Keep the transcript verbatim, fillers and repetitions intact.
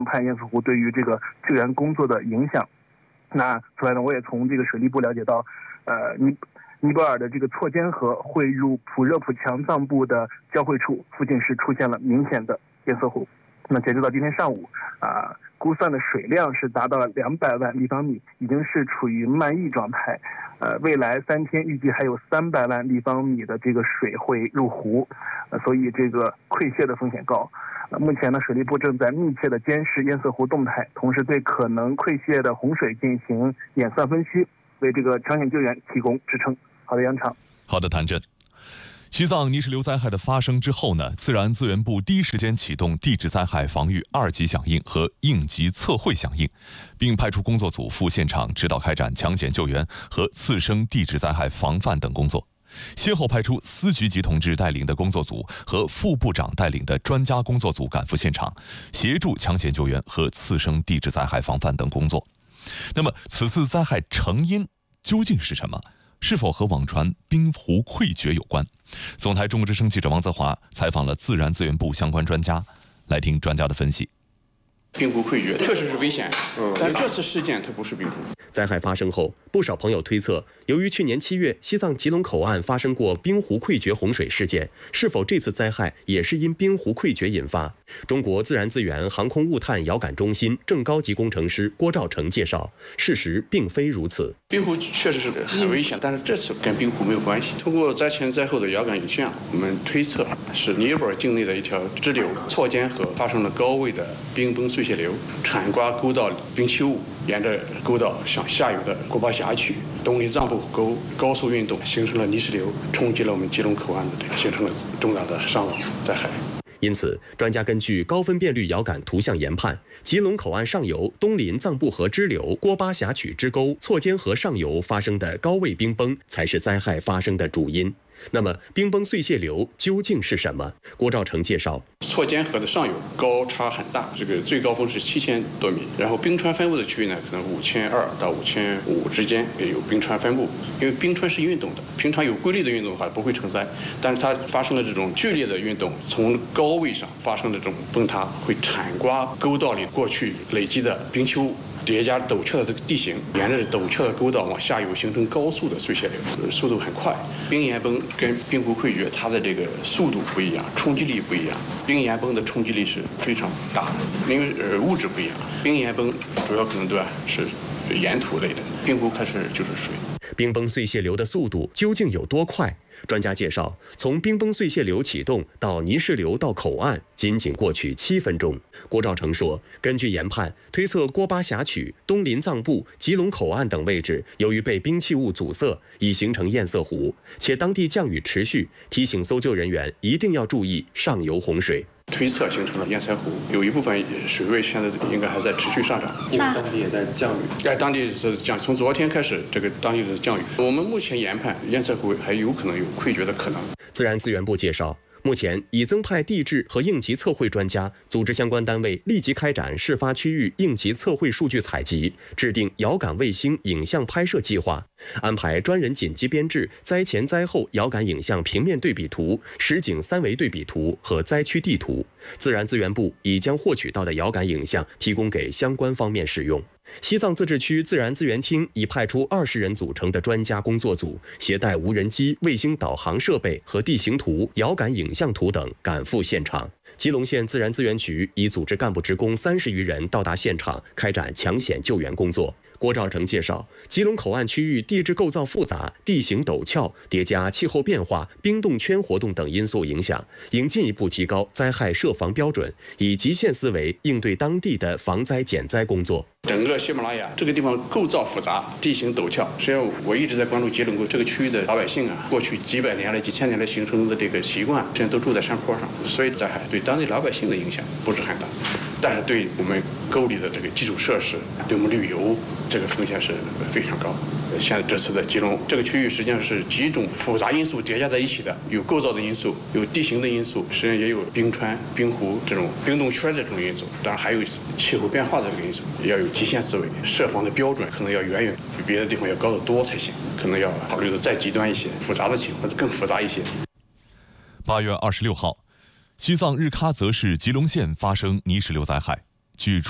判堰塞湖对于这个救援工作的影响。那此外呢，我也从这个水利部了解到，呃，尼尼泊尔的这个错间河汇入普热普强藏部的交汇处附近是出现了明显的堰塞湖。那截止到今天上午，啊、呃，估算的水量是达到了两百万立方米，已经是处于漫溢状态。呃，未来三天预计还有三百万立方米的这个水会入湖，呃，所以这个溃泻的风险高。呃，目前呢，水利部正在密切的监视堰塞湖动态，同时对可能溃泻的洪水进行演算分析，为这个抢险救援提供支撑。好的，杨场。 好的，谭震。西藏泥石流灾害的发生之后呢，自然资源部第一时间启动地质灾害防御二级响应和应急测绘响应，并派出工作组赴现场指导开展抢险救援和次生地质灾害防范等工作。先后派出司局级同志带领的工作组和副部长带领的专家工作组赶赴现场，协助抢险救援和次生地质灾害防范等工作。那么，此次灾害成因究竟是什么？是否和网传冰湖溃决有关？总台中国之声记者王泽华采访了自然资源部相关专家，来听专家的分析。 冰湖溃决确实是危险，嗯，但这次事件它不是冰湖。 灾害发生后，不少朋友推测，由于去年七月西藏吉隆口岸发生过冰湖溃决洪水事件，是否这次灾害也是因冰湖溃决引发？中国自然资源航空物探遥感中心正高级工程师郭兆成介绍，事实并非如此。 冰湖确实是很危险，但是这次跟冰湖没有关系。通过灾前灾后的遥感影像，我们推测是尼泊尔境内的一条支流错间河发生了高位的冰崩碎屑流，铲刮沟道冰器物，沿着沟道向下游的锅巴峡区东林藏布沟高速运动，形成了泥石流，冲击了我们吉隆口岸的这个，形成了重大的伤亡灾害。 因此，专家根据高分辨率遥感图像研判，吉隆口岸上游东林藏布河支流锅巴峡曲支沟错间河上游发生的高位冰崩，才是灾害发生的主因。那么，冰崩碎屑流究竟是什么？郭兆成介绍， 错间河的上游高差很大，这个最高峰是七千多米，然后冰川分布的区域呢，可能五千二到五千五之间也有冰川分布。因为冰川是运动的，平常有规律的运动的话不会成灾，但是它发生了这种剧烈的运动，从高位上发生的这种崩塌，会铲刮沟道里过去累积的冰球物。叠加陡峭的这个地形，沿着陡峭的沟道往下游形成高速的碎屑流，速度很快。冰岩崩跟冰湖溃决它的这个速度不一样，冲击力不一样。冰岩崩的冲击力是非常大的，因为呃物质不一样。冰岩崩主要可能对吧是岩土类的，冰湖它是就是水。 冰崩碎屑流的速度究竟有多快？专家介绍，从冰崩碎屑流启动到泥石流到口岸，仅仅过去七分钟。郭兆成说，根据研判，推测锅巴峡曲、东林藏布、吉隆口岸等位置，由于被冰器物阻塞，已形成堰塞湖，且当地降雨持续，提醒搜救人员一定要注意上游洪水。 推测形成了堰塞湖，有一部分水位现在应该还在持续上涨， 因为当地也在降雨。 在当地是降，从昨天开始，这个当地的降雨。我们目前研判堰塞湖还有可能有溃决的可能。 自然资源部介绍，目前已增派地质和应急测绘专家，组织相关单位立即开展事发区域应急测绘数据采集，制定遥感卫星影像拍摄计划，安排专人紧急编制灾前灾后遥感影像平面对比图、实景三维对比图和灾区地图。自然资源部已将获取到的遥感影像提供给相关方面使用。西藏自治区自然资源厅已派出二十人组成的专家工作组，携带无人机、卫星导航设备和地形图、遥感影像图等赶赴现场。基隆县自然资源局已组织干部职工三十余人到达现场，开展抢险救援工作。郭兆成介绍，吉隆口岸区域地质构造复杂，地形陡峭，叠加气候变化、冰冻圈活动等因素影响，应进一步提高灾害设防标准，以极限思维应对当地的防灾减灾工作。 整个喜马拉雅这个地方构造复杂，地形陡峭。实际上，我一直在关注吉隆这个区域的老百姓啊，过去几百年来、几千年来形成的这个习惯，现在都住在山坡上，所以灾害对当地老百姓的影响不是很大，但是对我们沟里的这个基础设施、对我们旅游这个风险是非常高。现在这次的吉隆这个区域实际上是几种复杂因素叠加在一起的，有构造的因素，有地形的因素，实际上也有冰川、冰湖这种冰冻圈这种因素，当然还有气候变化的这个因素，要有极限思维，设防的标准可能要远远比别的地方要高得多才行，可能要考虑的再极端一些，复杂的情况更复杂一些。 八月二十六号，西藏日喀则市吉隆县发生泥石流灾害，据